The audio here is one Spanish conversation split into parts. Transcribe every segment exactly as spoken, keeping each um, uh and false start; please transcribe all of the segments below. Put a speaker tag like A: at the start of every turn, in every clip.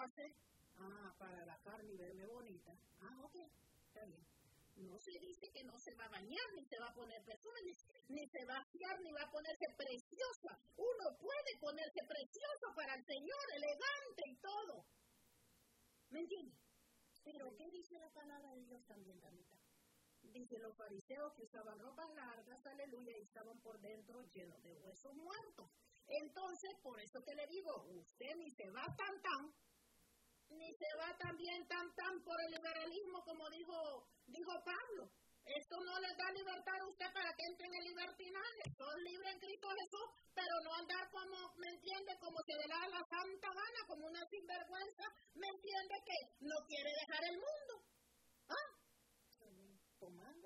A: hace? Ah, para la carne y verme bonita. Ah, ok, está bien. No se dice que no se va a bañar, ni se va a poner perfume, ni, ni se va a asear, ni va a ponerse preciosa. Uno puede ponerse precioso para el Señor, elegante y todo. ¿Me entiendes? Pero ¿qué dice la palabra de Dios también, Tamita? Dice, los fariseos que usaban ropas largas, aleluya, y estaban por dentro llenos de huesos muertos. Entonces, por eso que le digo, usted ni se va tan tan, ni se va también tan tan por el liberalismo como dijo, dijo Pablo. Esto no les da libertad a usted para que entre en el libertinaje. Son libres en Cristo Jesús, pero no andar como, ¿me entiende? Como se le da la santa gana, como una sinvergüenza, ¿me entiende? Que no quiere dejar el mundo. ¿Ah? Tomando,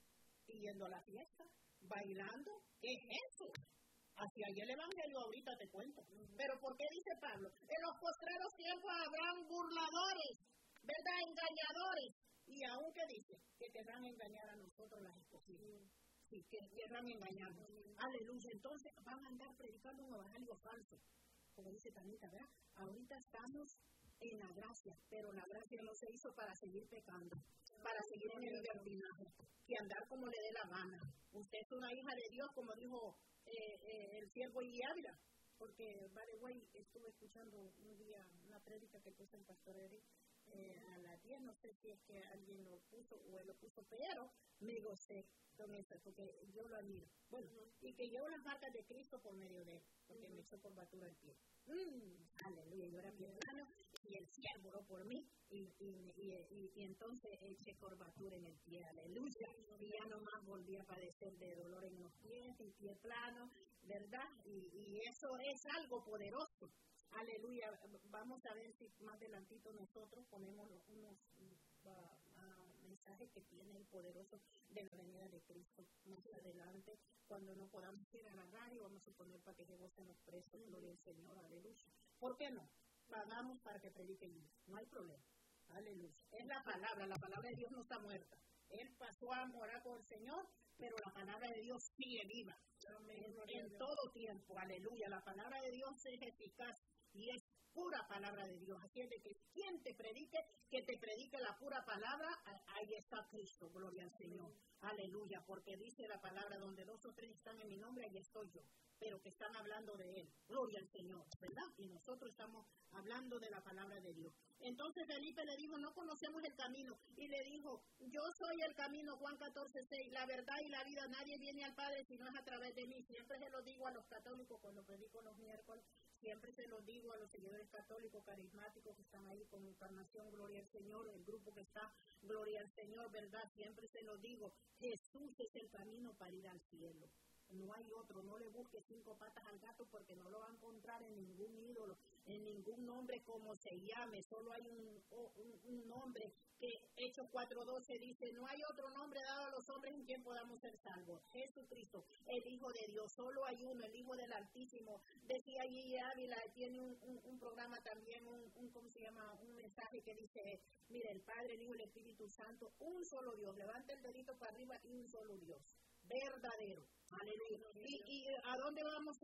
A: y yendo a la fiesta, bailando. ¿Qué es eso? Hacia allá el evangelio ahorita te cuento. Pero ¿por qué dice Pablo? En los postreros tiempos habrán burladores, ¿verdad? Engañadores. Y aún que dice que querrán engañar a nosotros las esposas. Sí, que querrán engañarnos. Aleluya. Entonces van a andar predicando un evangelio falso. Como dice Tamita, ¿verdad? Ahorita estamos en la gracia, pero la gracia no se hizo para seguir pecando, para seguir en el libertinaje, que andar como le dé la gana. Usted es una hija de Dios, como dijo eh, eh, el siervo y Ávila, porque, by the way, estuve escuchando un día una prédica que puso el pastor Eric eh, a las diez, no sé si es que alguien lo puso o él lo puso, pero me gocé con eso, porque yo lo admiro. Bueno, uh-huh. Y que llevo las marcas de Cristo por medio de él, porque uh-huh. me echó curvatura el pie. Mm, aleluya, yo era mi hermano y el siervo oró por mí y, y, y, y, y entonces eché curvatura en el pie, aleluya, y ya nomás volví a padecer de dolor en los pies, en pie plano, ¿verdad? Y, y eso es algo poderoso. Aleluya, vamos a ver si más adelantito nosotros ponemos unos uh, uh, mensajes que tiene el poderoso de la venida de Cristo más adelante, cuando no podamos ir a la radio, vamos a poner para que se gocen los presos, gloria al Señor, aleluya. ¿Por qué no? Pagamos para que prediquen, no hay problema, aleluya. Es la palabra, la palabra de Dios no está muerta. Él pasó a morar con el Señor, pero la palabra de Dios sigue viva. Amén, en, en todo tiempo, aleluya. La palabra de Dios es eficaz y es pura palabra de Dios. Así es de que quien te predique, que te predique la pura palabra, ahí está Cristo, gloria al Señor. Aleluya, porque dice la palabra, donde dos o tres están en mi nombre, ahí estoy yo, pero que están hablando de Él, gloria al Señor, ¿verdad? Y nosotros estamos hablando de la palabra de Dios. Entonces Felipe le dijo, no conocemos el camino, y le dijo, yo soy el camino, Juan catorce seis, la verdad y la vida, nadie viene al Padre si no es a través de mí. Siempre se lo digo a los católicos cuando predico los miércoles, siempre se lo digo a los seguidores católicos, carismáticos que están ahí con Encarnación, gloria al Señor, el grupo que está, gloria al Señor, ¿verdad? Siempre se lo digo, Jesús es el camino para ir al cielo. No hay otro, no le busque cinco patas al gato porque no lo va a encontrar en ningún ídolo, en ningún nombre como se llame, solo hay un, un, un nombre que Hechos cuatro doce dice, no hay otro nombre dado a los hombres en quien podamos ser salvos, Jesucristo, el Hijo de Dios, solo hay uno, el Hijo del Altísimo. Decía allí Ávila, tiene un, un, un programa también, un, un, ¿cómo se llama? Un mensaje que dice, mire, el Padre, el Hijo y el Espíritu Santo, un solo Dios, levanta el dedito para arriba y un solo Dios. Verdadero, aleluya. ¿Y, y a dónde vamos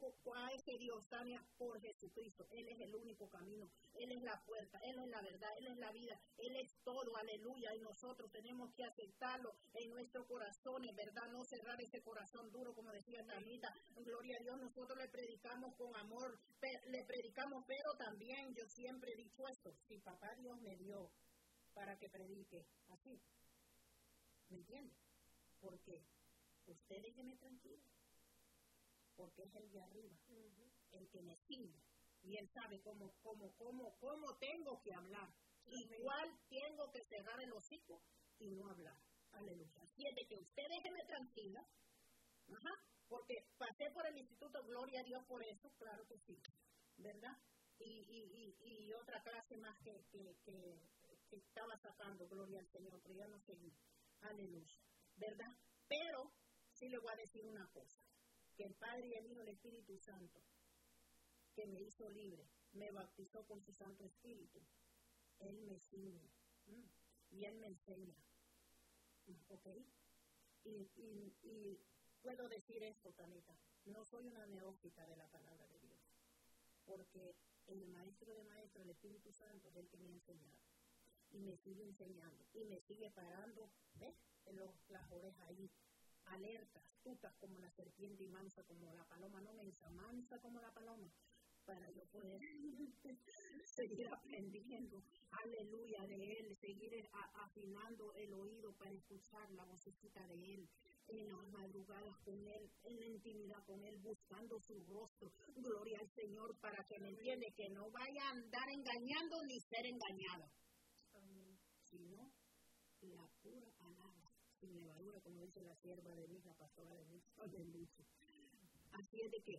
A: a ese Dios, Tania? Por Jesucristo. Él es el único camino, Él es la puerta, Él es la verdad, Él es la vida, Él es todo, aleluya. Y nosotros tenemos que aceptarlo en nuestros corazones, ¿verdad? No cerrar ese corazón duro, como decía Tamita. Gloria a Dios, nosotros le predicamos con amor, le predicamos, pero también yo siempre he dicho esto, si papá Dios me dio para que predique así, ¿me entiendes? ¿Por qué? Usted déjeme tranquilo, porque es el de arriba, uh-huh. el que me sigue, y él sabe cómo, cómo, cómo, cómo tengo que hablar, igual tengo que cerrar el hocico y no hablar, aleluya. Así es de que usted déjeme tranquila, ajá, porque pasé por el instituto, gloria a Dios por eso, claro que sí, ¿verdad? Y, y, y, y otra clase más que, que, que, que estaba sacando, gloria al Señor, pero ya no seguí, aleluya, ¿verdad? Pero sí le voy a decir una cosa, que el Padre y el Hijo y el Espíritu Santo, que me hizo libre, me bautizó con su Santo Espíritu, Él me sigue, ¿m? y Él me enseña, ¿ok? Y, y, y puedo decir esto, Tamita, no soy una neófita de la palabra de Dios, porque el maestro de maestros, el Espíritu Santo, es el que me ha enseñado. Y me sigue enseñando. Y me sigue parando, ¿ves? En los, las orejas ahí, alertas, astutas como la serpiente y mansa como la paloma, no mensa, mansa como la paloma, para yo poder seguir aprendiendo, aleluya, de Él, seguir a, afinando el oído para escuchar la vocecita de Él, en las madrugadas con Él, en la intimidad con Él, buscando su rostro, gloria al Señor, para que me entiende, que no vaya a andar engañando ni ser engañada, Amén. Sino la pura palabra, sin levadura, como dice la sierva de Dios, la pastora de Dios, aleluya. Así es de que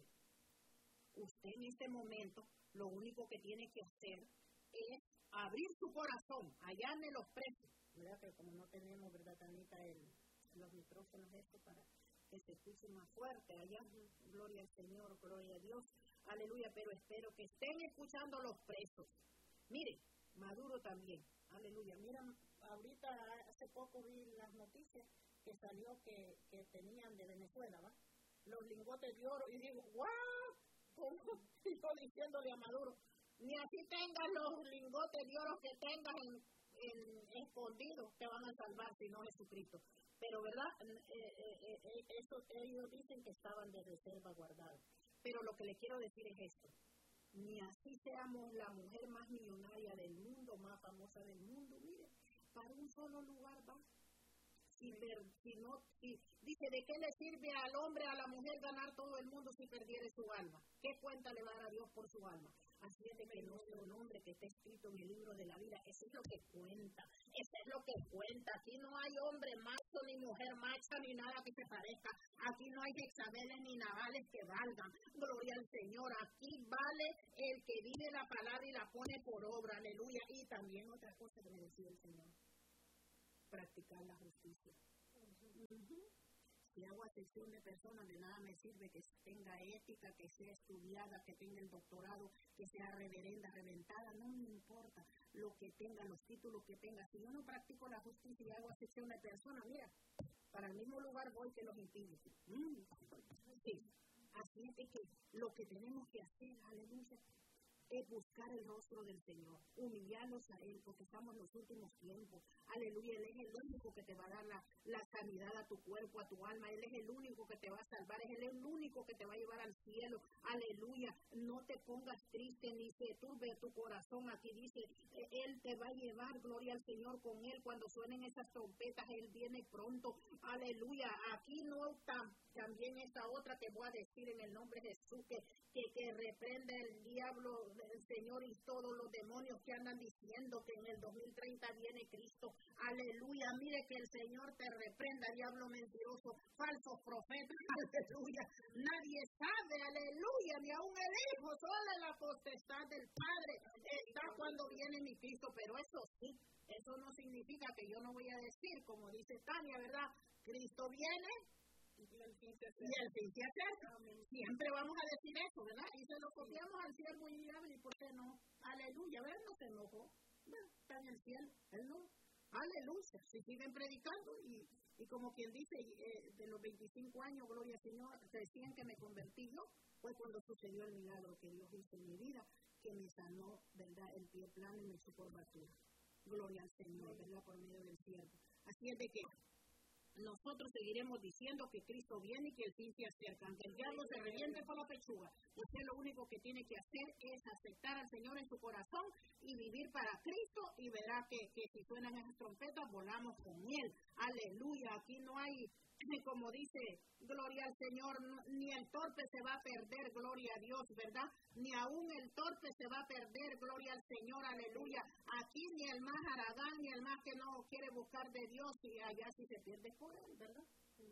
A: usted en este momento lo único que tiene que hacer es abrir su corazón, hallarle los precios, ¿verdad? Que como no tenemos, ¿verdad, Tanita, el, los micrófonos estos para que se escuche más fuerte, allá, gloria al Señor, gloria a Dios, aleluya, pero espero que estén escuchando los presos. Mire, Maduro también, aleluya, mira, ahorita hace poco vi las noticias que salió que, que tenían de Venezuela, ¿va? Los lingotes de oro, y digo, ¡guau! Como yo diciéndole a Maduro, ni así tengas los lingotes de oro que tengas en, en escondidos, te van a salvar si no Jesucristo. Pero, ¿verdad? Eh, eh, eh, eso ellos dicen que estaban de reserva guardados. Pero lo que le quiero decir es esto, ni así seamos la mujer más millonaria del mundo, más famosa del mundo, mire, para un solo lugar va. Si, per, si no, si, dice, ¿de qué le sirve al hombre, a la mujer ganar todo el mundo si perdiere su alma? ¿Qué cuenta le va a dar a Dios por su alma? Así es de que nuestro nombre que está escrito en el libro de la vida, eso es lo que cuenta, eso es lo que cuenta. Aquí no hay hombre macho ni mujer macha ni nada que se parezca. Aquí no hay Jezabel ni Nabales que valgan. Gloria al Señor. Aquí vale el que vive la palabra y la pone por obra. Aleluya. Y también otra cosa que me decía el Señor, practicar la justicia. Uh-huh. Si hago acepción de personas, de nada me sirve que tenga ética, que sea estudiada, que tenga el doctorado, que sea reverenda, reventada, no me importa lo que tenga, los títulos que tenga. Si yo no practico la justicia y hago acepción de personas, mira, para el mismo lugar voy que los impide. Mm. Sí. Así es de que lo que tenemos que hacer, aleluya, es buscar el rostro del Señor, humillarnos a Él, porque estamos en los últimos tiempos. Aleluya, Él es el único que te va a dar la, la sanidad a tu cuerpo, a tu alma. Él es el único que te va a salvar, es Él el único que te va a llevar al cielo. Aleluya, no te pongas triste ni se turbe tu corazón. Aquí dice, Él te va a llevar, gloria al Señor, con Él. Cuando suenen esas trompetas, Él viene pronto. Aleluya, aquí no está también esta otra que voy a decir en el nombre de Jesús, que, que, que reprende el diablo, el Señor y todos los demonios que andan diciendo que en el dos mil treinta viene Cristo. Aleluya, mire que el Señor te reprenda, diablo mentiroso, falsos profetas, aleluya. Nadie sabe, aleluya, ni aún el Hijo, solo la potestad del Padre está cuando viene mi Cristo. Pero eso sí, eso no significa que yo no voy a decir, como dice Tania, ¿verdad? Cristo viene y el fin se acerca. Y el fin se acerca. Siempre vamos a decir eso, ¿verdad? Y se lo copiamos al siervo inmirable, ¿y por qué no? Aleluya, ¿ves? No se enojó. Bueno, está en el cielo, él no. Aleluya, si siguen predicando y, y como quien dice, eh, de los veinticinco años, gloria al Señor, recién que me convertí yo, fue cuando sucedió el milagro que Dios hizo en mi vida, que me sanó, ¿verdad?, el pie plano y me echó por batida. Gloria al Señor, ¿verdad?, por medio del siervo. Así es de que nosotros seguiremos diciendo que Cristo viene y que el fin se acerca. Aunque el diablo se reviente por la pechuga, usted lo único que tiene que hacer es aceptar al Señor en su corazón y vivir para Cristo, y verá que, que si suenan esas trompetas, volamos con Él. Aleluya, aquí no hay, como dice, gloria al Señor, ni el torpe se va a perder, gloria a Dios, ¿verdad? Ni aún el torpe se va a perder, gloria al Señor, aleluya. Aquí ni el más haragán, ni el más que no quiere buscar de Dios, y allá si se pierde por Él, ¿verdad?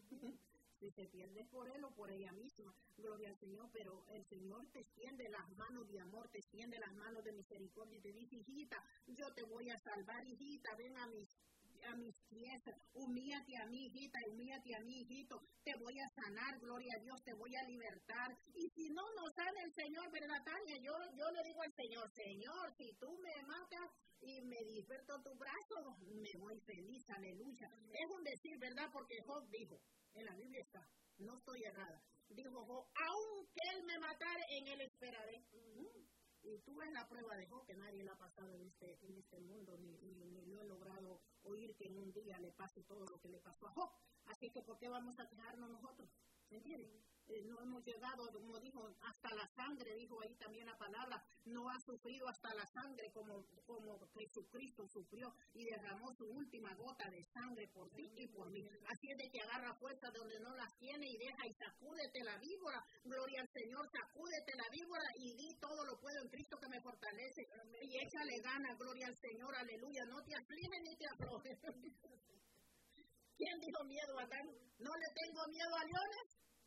A: Si se pierde por Él o por ella misma, gloria al Señor. Pero el Señor te extiende las manos de amor, te extiende las manos de misericordia y te dice, hijita, yo te voy a salvar, hijita, ven a mis a mis pies, humíllate a mí, hijita, humíllate a mí, hijito, te voy a sanar, gloria a Dios, te voy a libertar. Y si no nos sana el Señor, ¿verdad, Tania? Yo, yo le digo al Señor, Señor, si tú me matas y me disperto tu brazo, me voy feliz, aleluya. Es un decir, ¿verdad? Porque Job dijo, en la Biblia está, no estoy errada, dijo Job, aunque él me matare, en él esperaré. Mm. Y tú ves la prueba de Job, que nadie la ha pasado en este, en este mundo, ni, ni, ni lo he logrado oír que en un día le pase todo lo que le pasó a Job. Así que, ¿por qué vamos a quejarnos nosotros? ¿Me entiendes? Eh, no hemos llegado, como dijo, hasta la sangre, dijo ahí también la palabra, no ha sufrido hasta la sangre como, como Jesucristo sufrió y derramó su última gota de sangre por ti y por mí. Así es de que agarra fuerza donde no las tiene y deja y sacúdete la víbora. Gloria al Señor, sacúdete la víbora y di todo lo puedo en Cristo que me fortalece. Y échale ganas, gloria al Señor, aleluya. No te afliges ni te aflojes. ¿Quién dijo miedo acá? ¿No le tengo miedo a leones?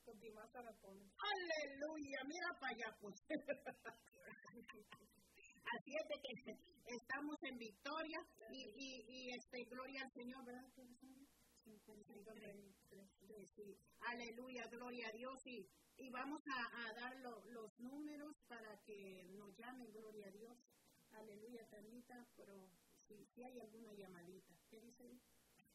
A: Aleluya, mira para allá pues. Así es de que estamos en victoria y, y, y este, gloria al Señor, ¿verdad? Sí. Aleluya, gloria a Dios y, y vamos a, a dar lo, los números para que nos llamen, gloria a Dios. Aleluya, Tanita, pero si, si hay alguna llamadita, ¿qué dice ahí?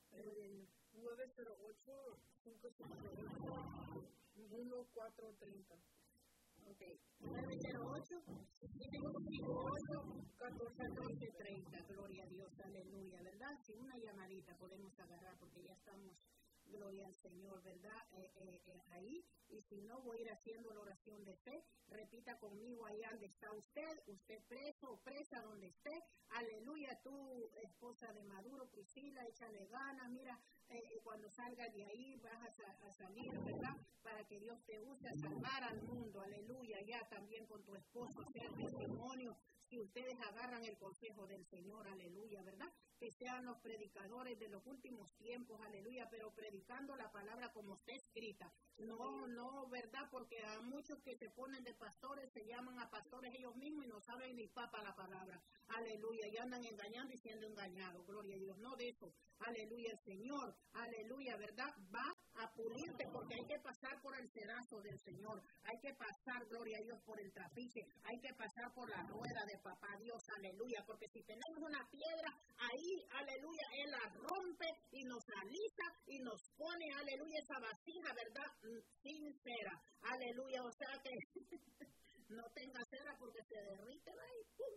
B: nueve cero ocho, cinco cinco ocho, uno cuatro tres cero.
A: Ok, nueve cero ocho, cinco cinco ocho, catorce treinta. Gloria a Dios, aleluya, ¿verdad? Si una llamadita podemos agarrar porque ya estamos, gloria al Señor, ¿verdad? Eh, eh, eh, ahí, y si no, voy a ir haciendo la oración de fe. Repita conmigo ahí donde está usted, usted preso o presa donde esté. Aleluya, tú, esposa de Maduro, Priscila, échale ganas, mira, eh, cuando salgas de ahí vas a, a salir, ¿verdad? Para que Dios te use a salvar al mundo, aleluya, ya también con tu esposo, sea testimonio. Si ustedes agarran el consejo del Señor, aleluya, ¿verdad? Que sean los predicadores de los últimos tiempos, aleluya, pero predicando la palabra como está escrita. No, no, ¿verdad? Porque a muchos que se ponen de pastores se llaman a pastores ellos mismos y no saben ni papa la palabra. Aleluya, y andan engañando y siendo engañados. Gloria a Dios, no de eso. Aleluya, el Señor, aleluya, ¿verdad? Va a pulirte porque hay que pasar por el cedazo del Señor. Hay que pasar, gloria a Dios, por el trapiche. Hay que pasar por la rueda de papá Dios, aleluya. Porque si tenemos una piedra ahí, aleluya, Él la rompe y nos alisa y nos pone, aleluya, esa vasija, ¿verdad? Sincera, aleluya. O sea que no tenga cera porque se derrite ahí, ¡pum!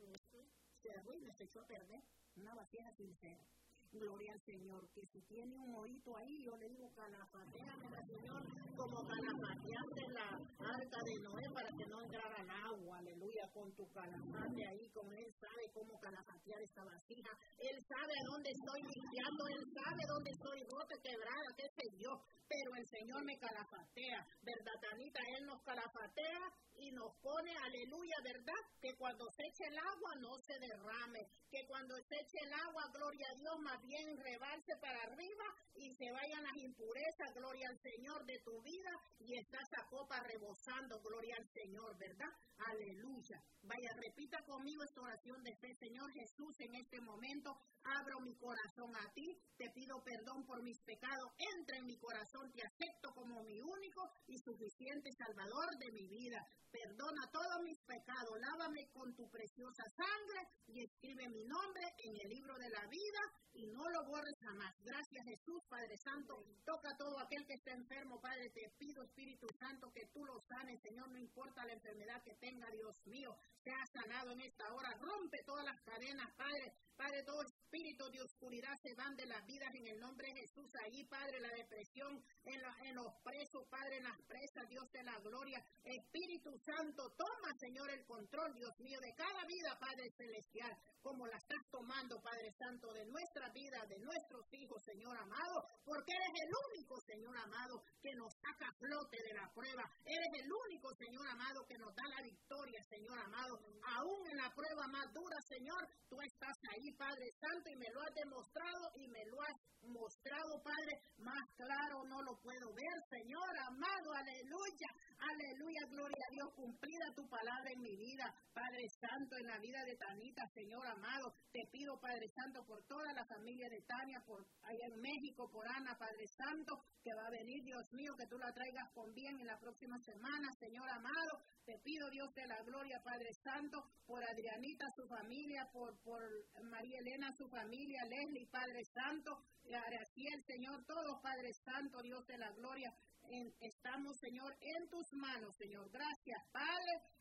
A: Se arruina, se echó a perder. Una vasija sincera. Gloria al Señor, que si tiene un oído ahí, yo le digo, calafateame, Señor, como calafateaste la arca de Noé para que no entrara al agua, aleluya, con tu calafate ahí, como Él sabe cómo calafatear esta vasija, Él sabe a dónde estoy limpiando, Él sabe dónde estoy rota, quebrada, qué sé yo, pero el Señor me calafatea, ¿verdad, Tanita? Él nos calafatea y nos pone, aleluya, ¿verdad? Que cuando se eche el agua no se derrame, que cuando se eche el agua, gloria a Dios, más bien rebalse para arriba y se vayan las impurezas, gloria al Señor, de tu vida y está esa copa rebosando, gloria al Señor, ¿verdad? Aleluya. Vaya, repita conmigo esta oración de fe. Señor Jesús, en este momento abro mi corazón a ti, te pido perdón por mis pecados, entra en mi corazón, te acepto como mi único y suficiente Salvador de mi vida. Perdona todos mis pecados, lávame con tu preciosa sangre y escribe mi nombre en el libro de la vida y no lo borres jamás. Gracias, Jesús, Padre Santo. Toca a todo aquel que esté enfermo, Padre, te pido, Espíritu Santo, que tú lo sanes, Señor, no importa la enfermedad que tenga, Dios mío, sea sanado en esta hora. Rompe todas las cadenas, Padre. Padre, todo espíritu de oscuridad se van de las vidas en el nombre de Jesús. Ahí, Padre, la depresión en, la, en los presos, Padre, en las presas, Dios de la gloria. Espíritu Santo, toma, Señor, el control, Dios mío, de cada vida, Padre celestial, como la estás tomando, Padre Santo, de nuestra vida, de nuestros hijos, Señor amado, porque eres el único, Señor amado, que nos saca a flote de la prueba. Eres el único, Señor amado, que nos da la victoria, Señor amado. Aún en la prueba más dura, Señor, tú estás ahí, Padre Santo, y me lo has demostrado y me lo has mostrado, Padre, más claro no lo puedo ver, Señor amado, aleluya, aleluya, gloria a Dios, cumplida tu palabra en mi vida, Padre Santo, en la vida de Tanita, Señor amado, te pido, Padre Santo, por toda la familia de Tania, por allá en México, por Ana, Padre Santo, que va a venir, Dios mío, que tú la traigas con bien en la próxima semana, Señor amado, te pido, Dios de la gloria, Padre Santo, por Adrianita, su familia, por, por María Elena, su familia, Leslie, Padre Santo, Araciel, Señor, todos, Padre Santo, Dios de la gloria, en, estamos, Señor, en tus manos, Señor, gracias, Padre,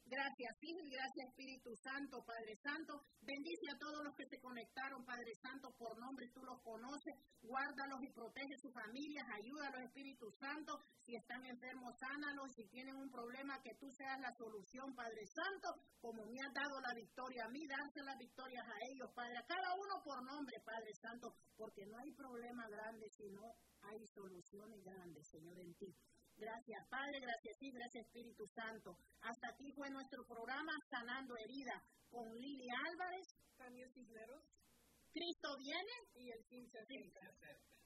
A: Gracias, Hijo, y gracias, Espíritu Santo, Padre Santo. Bendice a todos los que se conectaron, Padre Santo, por nombre, tú los conoces. Guárdalos y protege sus familias. Ayúdalos, Espíritu Santo. Si están enfermos, sánalos. Si tienen un problema, que tú seas la solución, Padre Santo. Como me has dado la victoria a mí, darse las victorias a ellos, Padre. A cada uno por nombre, Padre Santo. Porque no hay problema grande, sino hay soluciones grandes, Señor, en ti. Gracias, Padre, gracias, sí, gracias, Espíritu Santo. Hasta aquí fue nuestro programa Sanando Heridas con Lili Álvarez,
B: Tania Cisneros,
A: Cristo viene
B: y el quince.